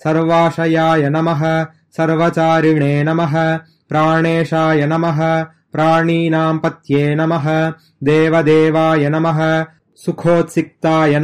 सर्वाशयाय नमः सर्वचारिणे नमः प्राणेशाय नमः प्राणीनां पत्ये नमः देवदेवाय नमः सुखोत्सिक्ताय